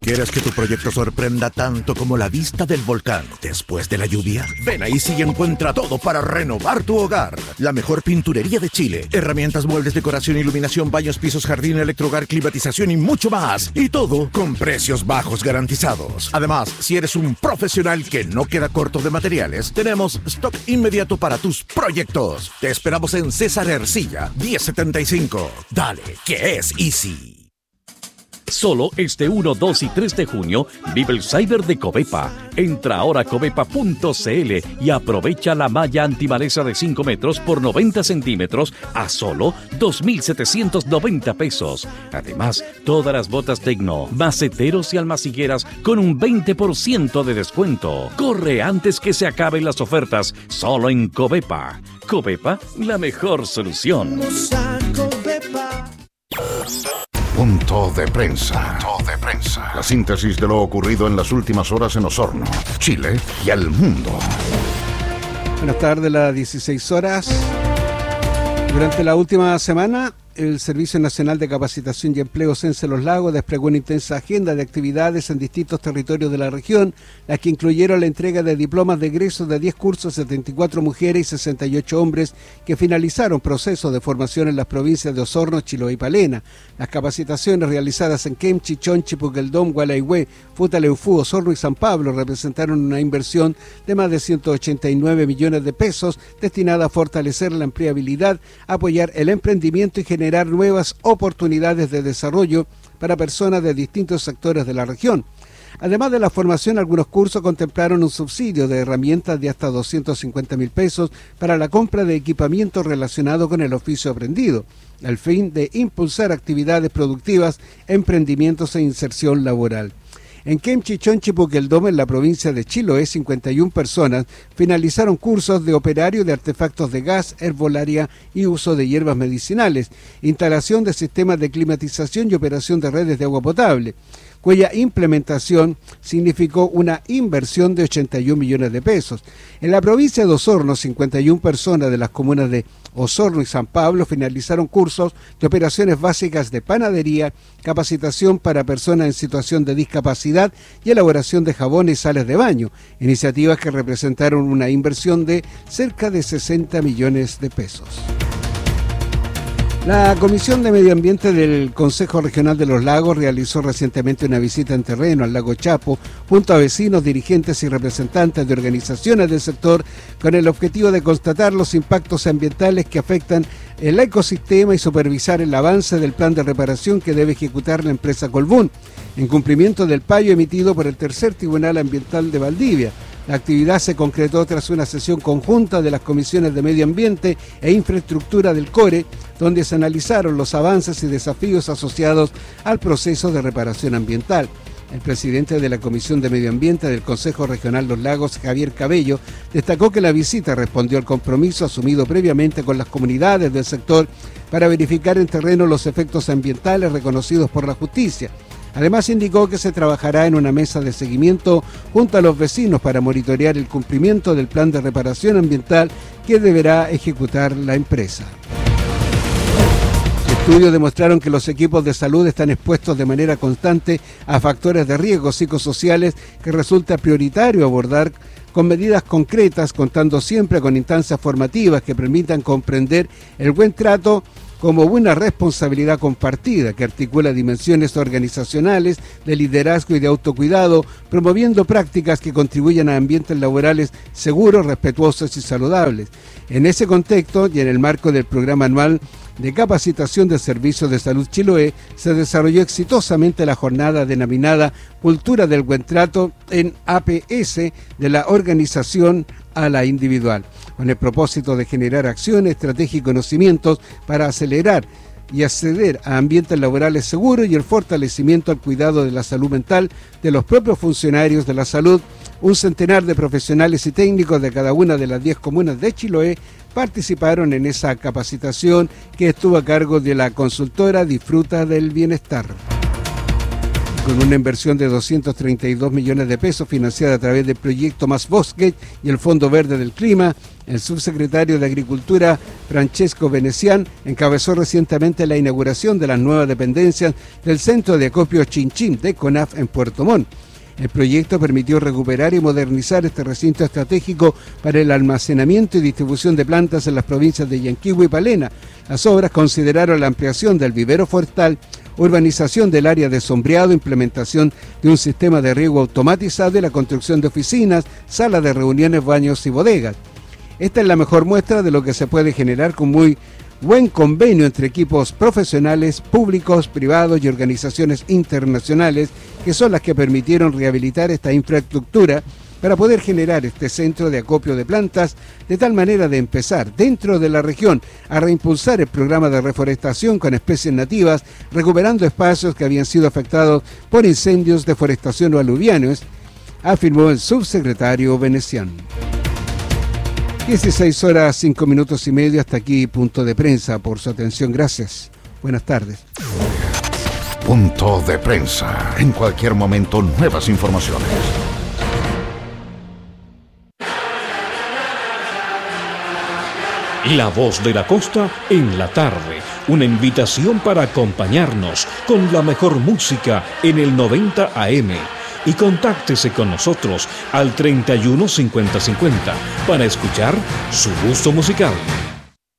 ¿Quieres que tu proyecto sorprenda tanto como la vista del volcán después de la lluvia? Ven a Easy y encuentra todo para renovar tu hogar. La mejor pinturería de Chile. Herramientas, muebles, decoración, iluminación, baños, pisos, jardín, electrohogar, climatización y mucho más. Y todo con precios bajos garantizados. Además, si eres un profesional que no queda corto de materiales, tenemos stock inmediato para tus proyectos. Te esperamos en César Ercilla, 1075. Dale, que es Easy. Solo este 1, 2 y 3 de junio vive el Cyber de Covepa. Entra ahora a covepa.cl y aprovecha la malla antimaleza de 5 metros por 90 centímetros a solo 2.790 pesos. Además, todas las botas Tecno, maceteros y almacigueras con un 20% de descuento. Corre antes que se acaben las ofertas, solo en Covepa. Covepa, la mejor solución. Punto de prensa. La síntesis de lo ocurrido en las últimas horas en Osorno, Chile y al mundo. Buenas tardes, las 16 horas. Durante la última semana, el Servicio Nacional de Capacitación y Empleo Cense Los Lagos desplegó una intensa agenda de actividades en distintos territorios de la región, las que incluyeron la entrega de diplomas de egreso de 10 cursos, 74 mujeres y 68 hombres que finalizaron procesos de formación en las provincias de Osorno, Chiloé y Palena. Las capacitaciones realizadas en Kemchi, Chonchi, Puqueldón, Gualeguay, Futaleufú, Osorno y San Pablo representaron una inversión de más de 189 millones de pesos destinada a fortalecer la empleabilidad, apoyar el emprendimiento y generar nuevas oportunidades de desarrollo para personas de distintos sectores de la región. Además de la formación, algunos cursos contemplaron un subsidio de herramientas de hasta 250.000 pesos para la compra de equipamiento relacionado con el oficio aprendido, al fin de impulsar actividades productivas, emprendimientos e inserción laboral. En Kemchi, Chonchi, Puqueldón, en la provincia de Chiloé, 51 personas finalizaron cursos de operario de artefactos de gas, herbolaria y uso de hierbas medicinales, instalación de sistemas de climatización y operación de redes de agua potable, cuya implementación significó una inversión de 81 millones de pesos. En la provincia de Osorno, 51 personas de las comunas de Osorno y San Pablo finalizaron cursos de operaciones básicas de panadería, capacitación para personas en situación de discapacidad y elaboración de jabón y sales de baño, iniciativas que representaron una inversión de cerca de 60 millones de pesos. La Comisión de Medio Ambiente del Consejo Regional de los Lagos realizó recientemente una visita en terreno al lago Chapo junto a vecinos, dirigentes y representantes de organizaciones del sector con el objetivo de constatar los impactos ambientales que afectan el ecosistema y supervisar el avance del plan de reparación que debe ejecutar la empresa Colbún, en cumplimiento del fallo emitido por el Tercer Tribunal Ambiental de Valdivia. La actividad se concretó tras una sesión conjunta de las comisiones de Medio Ambiente e Infraestructura del CORE, donde se analizaron los avances y desafíos asociados al proceso de reparación ambiental. El presidente de la Comisión de Medio Ambiente del Consejo Regional Los Lagos, Javier Cabello, destacó que la visita respondió al compromiso asumido previamente con las comunidades del sector para verificar en terreno los efectos ambientales reconocidos por la justicia. Además, indicó que se trabajará en una mesa de seguimiento junto a los vecinos para monitorear el cumplimiento del plan de reparación ambiental que deberá ejecutar la empresa. Estudios demostraron que los equipos de salud están expuestos de manera constante a factores de riesgo psicosociales que resulta prioritario abordar con medidas concretas, contando siempre con instancias formativas que permitan comprender el buen trato como una responsabilidad compartida que articula dimensiones organizacionales, de liderazgo y de autocuidado, promoviendo prácticas que contribuyan a ambientes laborales seguros, respetuosos y saludables. En ese contexto y en el marco del programa anual de capacitación de servicios de salud Chiloé, se desarrolló exitosamente la jornada denominada Cultura del Buen Trato en APS de la organización a la individual, con el propósito de generar acciones, estrategias y conocimientos para acelerar y acceder a ambientes laborales seguros y el fortalecimiento al cuidado de la salud mental de los propios funcionarios de la salud. Un centenar de profesionales y técnicos de cada una de las 10 comunas de Chiloé participaron en esa capacitación que estuvo a cargo de la consultora Disfruta del Bienestar. Con una inversión de 232 millones de pesos financiada a través del proyecto Más Bosque y el Fondo Verde del Clima, el subsecretario de Agricultura, Francesco Venecián, encabezó recientemente la inauguración de las nuevas dependencias del Centro de Acopio Chinchín de CONAF en Puerto Montt. El proyecto permitió recuperar y modernizar este recinto estratégico para el almacenamiento y distribución de plantas en las provincias de Yanquihue y Palena. Las obras consideraron la ampliación del vivero forestal, urbanización del área de sombreado, implementación de un sistema de riego automatizado y la construcción de oficinas, salas de reuniones, baños y bodegas. Esta es la mejor muestra de lo que se puede generar con muy buen convenio entre equipos profesionales, públicos, privados y organizaciones internacionales, que son las que permitieron rehabilitar esta infraestructura para poder generar este centro de acopio de plantas, de tal manera de empezar dentro de la región a reimpulsar el programa de reforestación con especies nativas, recuperando espacios que habían sido afectados por incendios, deforestación o aluviales, afirmó el subsecretario Venecián. 16 horas 5 minutos y medio, hasta aquí Punto de Prensa. Por su atención, gracias. Buenas tardes. Punto de Prensa. En cualquier momento, nuevas informaciones. La Voz de la Costa en la tarde. Una invitación para acompañarnos con la mejor música en el 90 AM. Y contáctese con nosotros al 31 50 50 para escuchar su gusto musical.